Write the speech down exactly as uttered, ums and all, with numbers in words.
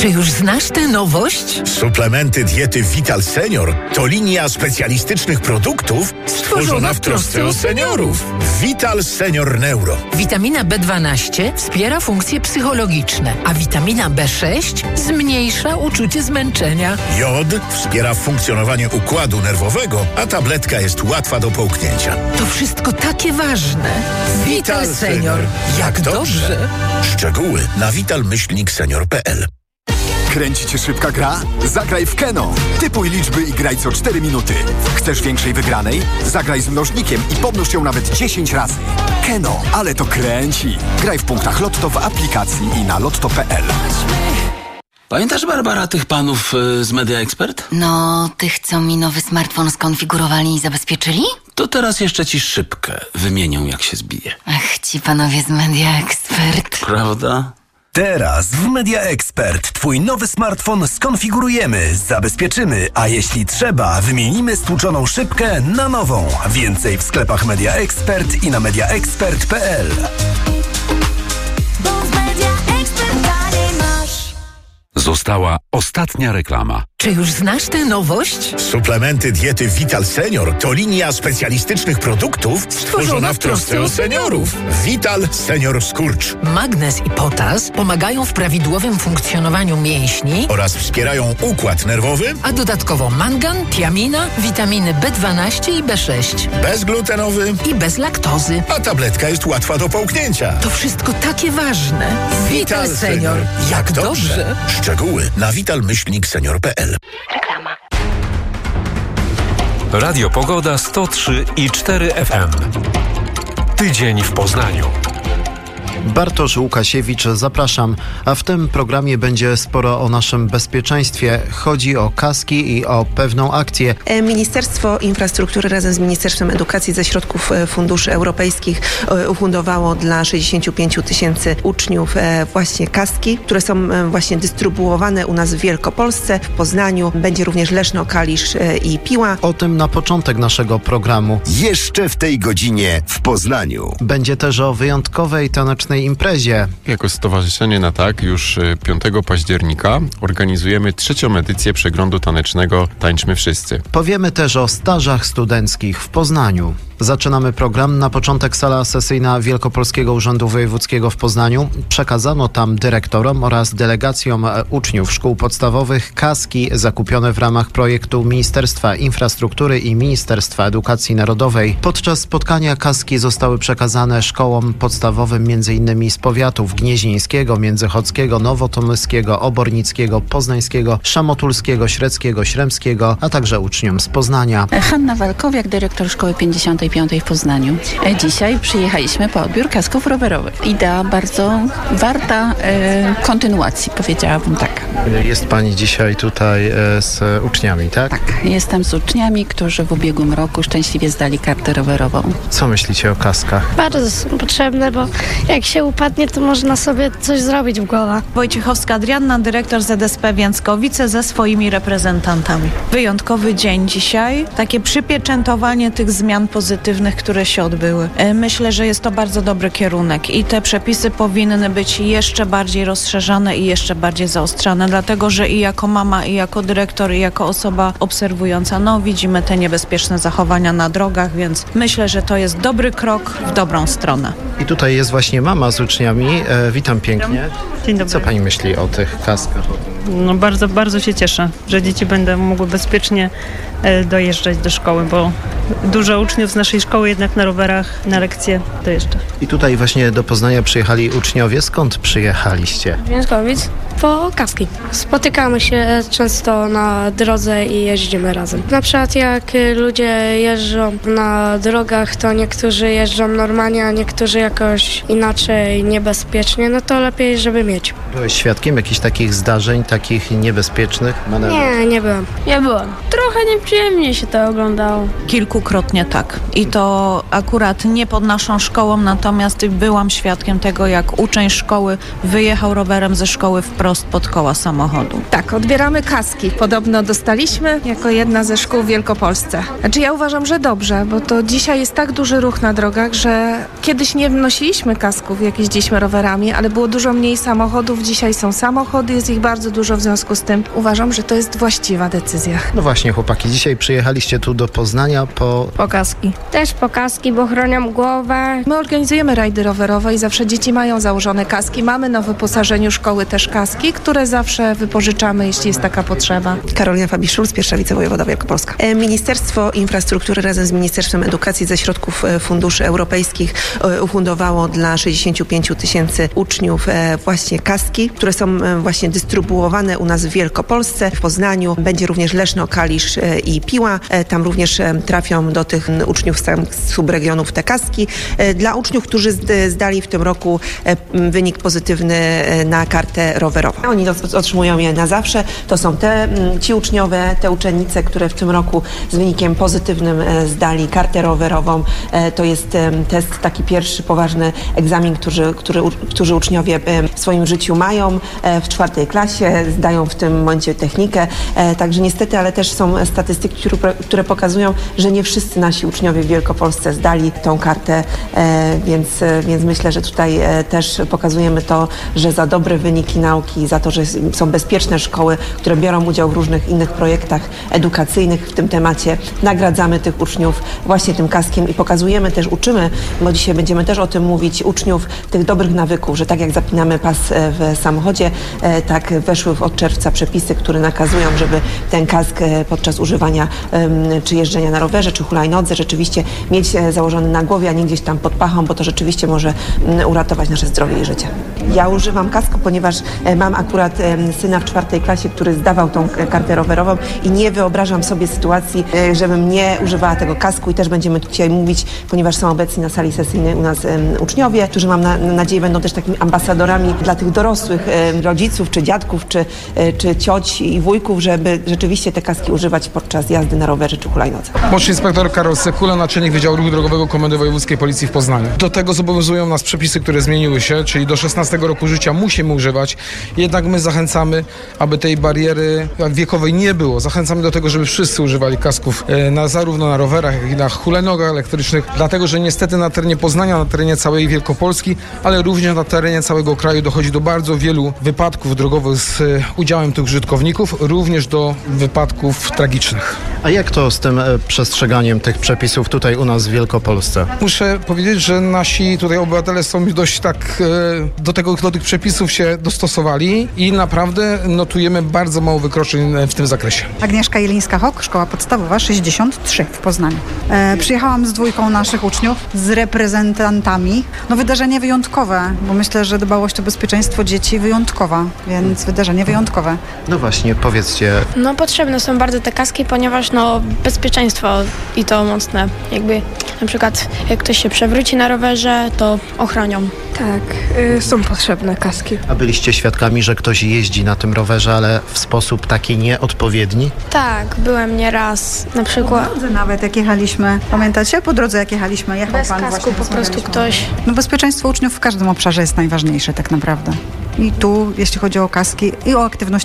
Czy już znasz tę nowość? Suplementy diety Vital Senior to linia specjalistycznych produktów stworzona w trosce o seniorów. Vital Senior Neuro. Witamina B dwanaście wspiera funkcje psychologiczne, a witamina B sześć zmniejsza uczucie zmęczenia. Jod wspiera funkcjonowanie układu nerwowego, a tabletka jest łatwa do połknięcia. To wszystko takie ważne. Vital Senior. Jak dobrze. Szczegóły na vital myślnik senior kropka p l. Kręci cię szybka gra? Zagraj w Keno. Typuj liczby i graj co cztery minuty. Chcesz większej wygranej? Zagraj z mnożnikiem i pomnóż ją nawet dziesięć razy. Keno, ale to kręci. Graj w punktach Lotto w aplikacji i na lotto kropka p l. Pamiętasz, Barbara, tych panów y, z Media Expert? No, tych, co mi nowy smartfon skonfigurowali i zabezpieczyli? To teraz jeszcze ci szybkę wymienią, jak się zbije. Ach, ci panowie z Media Expert. Prawda? Teraz w Media Expert Twój nowy smartfon skonfigurujemy, zabezpieczymy, a jeśli trzeba, wymienimy stłuczoną szybkę na nową. Więcej w sklepach Media Expert i na media expert kropka p l. Została ostatnia reklama. Czy już znasz tę nowość? Suplementy diety Vital Senior to linia specjalistycznych produktów stworzona w trosce o seniorów. Vital Senior Skurcz. Magnez i potas pomagają w prawidłowym funkcjonowaniu mięśni Oraz wspierają układ nerwowy. a dodatkowo mangan, tiamina, witaminy B dwanaście i B sześć Bezglutenowy. i bez laktozy. A tabletka jest łatwa do połknięcia. To wszystko takie ważne. Vital Senior. Jak dobrze. Szczegóły na vital myślnik senior kropka p l. Reklama. Radio Pogoda sto trzy i cztery F M. Tydzień w Poznaniu. Bartosz Łukasiewicz, zapraszam. A w tym programie będzie sporo o naszym bezpieczeństwie. Chodzi o kaski i o pewną akcję. Ministerstwo Infrastruktury razem z Ministerstwem Edukacji ze środków funduszy europejskich ufundowało dla sześćdziesięciu pięciu tysięcy uczniów właśnie kaski, które są właśnie dystrybuowane u nas w Wielkopolsce, w Poznaniu. Będzie również Leszno, Kalisz i Piła. O tym na początek naszego programu. Jeszcze w tej godzinie w Poznaniu. Będzie też o wyjątkowej tanecznej imprezie. Jako Stowarzyszenie Na Tak już piątego października organizujemy trzecią edycję przeglądu tanecznego Tańczmy Wszyscy. Powiemy też o stażach studenckich w Poznaniu. Zaczynamy program. Na początek sala sesyjna Wielkopolskiego Urzędu Wojewódzkiego w Poznaniu. Przekazano tam dyrektorom oraz delegacjom uczniów szkół podstawowych kaski zakupione w ramach projektu Ministerstwa Infrastruktury i Ministerstwa Edukacji Narodowej. Podczas spotkania kaski zostały przekazane szkołom podstawowym m.in. z powiatów gnieźnieńskiego, międzychodzkiego, nowotomyskiego, obornickiego, poznańskiego, szamotulskiego, średzkiego, śremskiego, a także uczniom z Poznania. Hanna Walkowiak, dyrektor szkoły pięćdziesiątej piątej w Poznaniu. Dzisiaj przyjechaliśmy po odbiór kasków rowerowych. Idea bardzo warta e, kontynuacji, powiedziałabym tak. Jest Pani dzisiaj tutaj e, z uczniami, tak? Tak, jestem z uczniami, którzy w ubiegłym roku szczęśliwie zdali kartę rowerową. Co myślicie o kaskach? Bardzo są potrzebne, bo jak się upadnie, to można sobie coś zrobić w głowę. Wojciechowska Adrianna, dyrektor Z S P Więckowice ze swoimi reprezentantami. Wyjątkowy dzień dzisiaj, takie przypieczętowanie tych zmian pozytywnych, które się odbyły. Myślę, że jest to bardzo dobry kierunek i te przepisy powinny być jeszcze bardziej rozszerzane i jeszcze bardziej zaostrzane, dlatego że i jako mama, i jako dyrektor, i jako osoba obserwująca, no widzimy te niebezpieczne zachowania na drogach, więc myślę, że to jest dobry krok w dobrą stronę. I tutaj jest właśnie mama z uczniami. E, witam pięknie. Dzień dobry. Co Pani myśli o tych kaskach? No bardzo, bardzo się cieszę, że dzieci będą mogły bezpiecznie e, dojeżdżać do szkoły, bo dużo uczniów z naszej szkoły jednak na rowerach na lekcje dojeżdża. I tutaj właśnie do Poznania przyjechali uczniowie. Skąd przyjechaliście? Więckowic po kaski. Spotykamy się często na drodze i jeździmy razem. Na przykład jak ludzie jeżdżą na drogach, to niektórzy jeżdżą normalnie, a niektórzy jakoś inaczej, niebezpiecznie, no to lepiej, żeby mieć. Byłeś świadkiem jakichś takich zdarzeń, takich niebezpiecznych manewrów? Nie, nie byłem. Ja byłam. Trochę nieprzyjemnie się to oglądało. Kilkukrotnie tak. I to akurat nie pod naszą szkołą, natomiast byłam świadkiem tego, jak uczeń szkoły wyjechał rowerem ze szkoły w wprost pod koła samochodu. Tak, odbieramy kaski. Podobno dostaliśmy jako jedna ze szkół w Wielkopolsce. Znaczy ja uważam, że dobrze, bo to dzisiaj jest tak duży ruch na drogach, że kiedyś nie nosiliśmy kasków, jak jeździliśmy rowerami, ale było dużo mniej samochodów. Dzisiaj są samochody, jest ich bardzo dużo, w związku z tym uważam, że to jest właściwa decyzja. No właśnie, chłopaki, dzisiaj przyjechaliście tu do Poznania po... Po kaski. Też po kaski, bo chronią głowę. My organizujemy rajdy rowerowe i zawsze dzieci mają założone kaski. Mamy na wyposażeniu szkoły też kaski, które zawsze wypożyczamy, jeśli jest taka potrzeba. Karolina Fabisz-Szulc, pierwsza wicewojewoda Wielkopolska. Ministerstwo Infrastruktury razem z Ministerstwem Edukacji ze środków funduszy europejskich ufundowało dla sześćdziesięciu pięciu tysięcy uczniów właśnie kaski, które są właśnie dystrybuowane u nas w Wielkopolsce. W Poznaniu będzie również Leszno, Kalisz i Piła. Tam również trafią do tych uczniów z subregionów te kaski. Dla uczniów, którzy zdali w tym roku wynik pozytywny na kartę rowerową. Oni otrzymują je na zawsze. To są te, ci uczniowie, te uczennice, które w tym roku z wynikiem pozytywnym zdali kartę rowerową. To jest test, taki pierwszy poważny egzamin, który, który, którzy uczniowie w swoim życiu mają w czwartej klasie. Zdają w tym momencie technikę. Także niestety, ale też są statystyki, które, które pokazują, że nie wszyscy nasi uczniowie w Wielkopolsce zdali tą kartę, więc, więc myślę, że tutaj też pokazujemy to, że za dobre wyniki nauki, za to, że są bezpieczne szkoły, które biorą udział w różnych innych projektach edukacyjnych w tym temacie, nagradzamy tych uczniów właśnie tym kaskiem i pokazujemy też, uczymy, bo dzisiaj będziemy też o tym mówić, uczniów tych dobrych nawyków, że tak jak zapinamy pas w samochodzie, tak weszły od czerwca przepisy, które nakazują, żeby ten kask podczas używania czy jeżdżenia na rowerze, czy hulajnodze rzeczywiście mieć założony na głowie, a nie gdzieś tam pod pachą, bo to rzeczywiście może uratować nasze zdrowie i życie. Ja używam kasku, ponieważ mam akurat syna w czwartej klasie, który zdawał tą kartę rowerową i nie wyobrażam sobie sytuacji, żebym nie używała tego kasku i też będziemy dzisiaj mówić, ponieważ są obecni na sali sesyjnej u nas uczniowie, którzy mam na, nadzieję będą też takimi ambasadorami dla tych dorosłych rodziców, czy dziadków, czy, czy cioć i wujków, żeby rzeczywiście te kaski używać podczas jazdy na rowerze czy hulajnodze. Młodszy inspektor Karol Sekula, naczelnik Wydziału Ruchu Drogowego Komendy Wojewódzkiej Policji w Poznaniu. Do tego zobowiązują nas przepisy, które zmieniły się, czyli do szesnastego roku życia musimy używać. Jednak my zachęcamy, aby tej bariery wiekowej nie było. Zachęcamy do tego, żeby wszyscy używali kasków na, zarówno na rowerach, jak i na hulajnogach elektrycznych, dlatego że niestety na terenie Poznania, na terenie całej Wielkopolski, ale również na terenie całego kraju dochodzi do bardzo wielu wypadków drogowych z udziałem tych użytkowników, również do wypadków tragicznych. A jak to z tym przestrzeganiem tych przepisów tutaj u nas w Wielkopolsce? Muszę powiedzieć, że nasi tutaj obywatele są dość tak do tego, do tych przepisów się dostosowali i naprawdę notujemy bardzo mało wykroczeń w tym zakresie. Agnieszka Jelińska-Hok, Szkoła Podstawowa sześćdziesiąt trzy w Poznaniu. E, przyjechałam z dwójką naszych uczniów, z reprezentantami. No wydarzenie wyjątkowe, bo myślę, że dbałość o bezpieczeństwo dzieci wyjątkowa, więc wydarzenie wyjątkowe. No właśnie, powiedzcie. No potrzebne są bardzo te kaski, ponieważ no bezpieczeństwo i to mocne. Jakby na przykład jak ktoś się przewróci na rowerze, to ochronią. Tak, y, są potrzebne kaski. A byliście świadkami, że ktoś jeździ na tym rowerze, ale w sposób taki nieodpowiedni? Tak, byłem nieraz. Na przykład... Po drodze nawet jak jechaliśmy, pamiętacie? Po drodze jak jechaliśmy, jechał Bez pan kasku właśnie, po prostu ktoś. No bezpieczeństwo uczniów w każdym obszarze jest najważniejsze tak naprawdę. I tu, jeśli chodzi o kaski i o aktywność